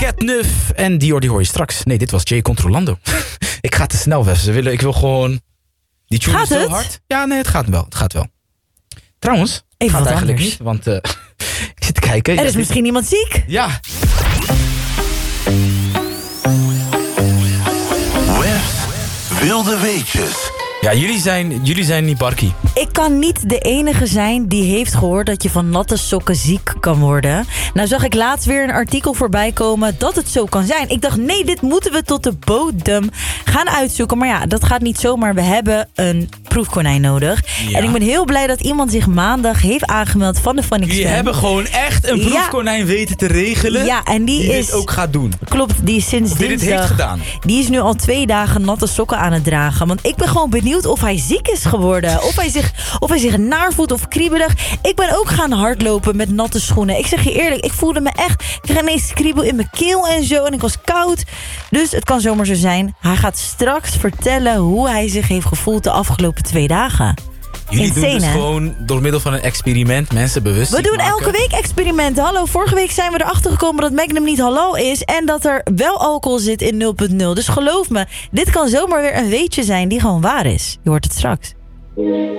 Catnuf en die hoor je straks. Nee, dit was Jay Controlando. Ik ga te snel weg. Ik wil gewoon... Die tune gaat is zo het? hard. Ja, nee, het gaat wel. Trouwens, even gaat wat eigenlijk anders. niet, want ik zit te kijken. Er is misschien iemand ziek. Ja. Webs wilde weetjes. Ja, jullie zijn niet barkie. Ik kan niet de enige zijn die heeft gehoord dat je van natte sokken ziek kan worden. Nou zag ik laatst weer een artikel voorbij komen dat het zo kan zijn. Ik dacht, nee, dit moeten we tot de bodem gaan uitzoeken. Maar ja, dat gaat niet zomaar. We hebben een proefkonijn nodig. Ja. En ik ben heel blij dat iemand zich maandag heeft aangemeld van de Funny Jullie Stem. hebben gewoon echt een proefkonijn weten te regelen. Ja, en die is... dit ook gaat doen. Klopt, die is sinds Of die dit dinsdag... heeft gedaan. Die is nu al 2 dagen natte sokken aan het dragen. Want ik ben gewoon benieuwd of hij ziek is geworden. Of hij zich naar voelt of kriebelig. Ik ben ook gaan hardlopen met natte schoenen. Ik zeg je eerlijk, ik voelde me echt... Ik kreeg ineens kriebel in mijn keel en zo. En ik was koud. Dus het kan zomaar zo zijn. Hij gaat straks vertellen hoe hij zich heeft gevoeld de afgelopen 2 dagen. Jullie Insane, doen dus hè? gewoon door middel van een experiment mensen bewust We doen maken. elke week experimenten. Hallo, vorige week zijn we erachter gekomen dat Magnum niet halal is. En dat er wel alcohol zit in 0.0. Dus geloof me, dit kan zomaar weer een weetje zijn die gewoon waar is. Je hoort het straks.